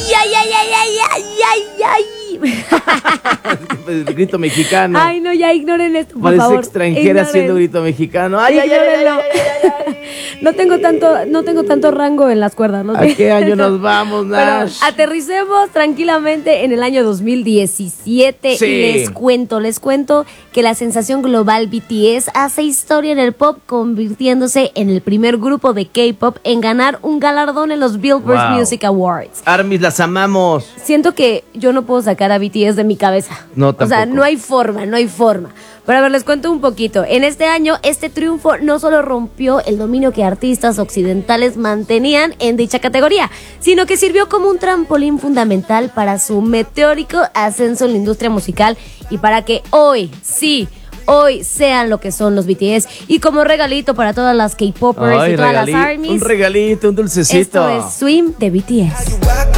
ay, ay, ay, ay, ay, ay, ay. El grito mexicano. Ay, no, ya ignoren esto, por Parece favor. extranjera Ignoren. haciendo grito mexicano. Ay, ay, ay, ay, Ignórenlo. ay, ay, ay. No tengo tanto rango en las cuerdas, ¿no? ¿A qué año nos vamos, Pero Nash? aterricemos tranquilamente en el año 2017 Sí. y les cuento que la sensación global BTS hace historia en el pop, convirtiéndose en el primer grupo de K-pop en ganar un galardón en los Billboard Wow. Music Awards. Armis, las amamos. Siento que yo no puedo sacar a BTS de mi cabeza. No, O sea, tampoco. no hay forma. Pero a ver, les cuento un poquito. En este año, este triunfo no solo rompió el dominio que artistas occidentales mantenían en dicha categoría, sino que sirvió como un trampolín fundamental para su meteórico ascenso en la industria musical y para que hoy sean lo que son los BTS. Y como regalito para todas las K-popers y todas las ARMYs, un regalito, un dulcecito. esto es Swim de BTS.